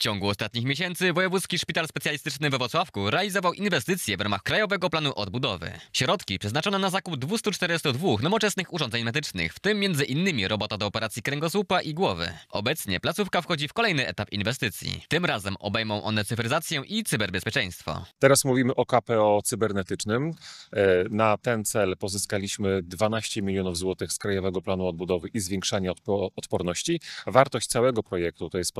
ciągu ostatnich miesięcy Wojewódzki Szpital Specjalistyczny we Włocławku realizował inwestycje w ramach Krajowego Planu Odbudowy. Środki przeznaczone na zakup 242 nowoczesnych urządzeń medycznych, w tym m.in. robota do operacji kręgosłupa i głowy. Obecnie placówka wchodzi w kolejny etap inwestycji. Tym razem obejmą one cyfryzację i cyberbezpieczeństwo. Teraz mówimy o KPO cybernetycznym. Na ten cel pozyskaliśmy 12 milionów złotych z Krajowego Planu Odbudowy i zwiększania odporności. Wartość całego projektu to jest